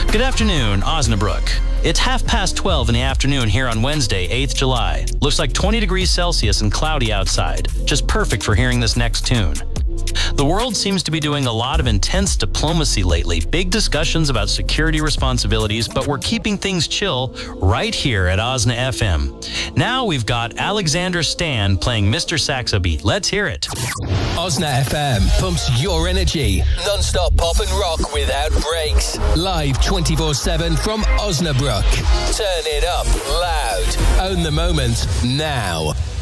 Good afternoon, Osnabrück. It's 12:30 in the afternoon here on Wednesday, 8th July. Looks like 20 degrees Celsius and cloudy outside. Just perfect for hearing this next tune. The world seems to be doing a lot of intense diplomacy lately, big discussions about security responsibilities, but we're keeping things chill right here at Osna FM. Now we've got Alexander Stan playing Mr. Saxo Beat. Let's hear it. Osna FM pumps your energy. Non-stop pop and rock without breaks. Live 24/7 from Osnabrück. Turn it up loud. Own the moment now.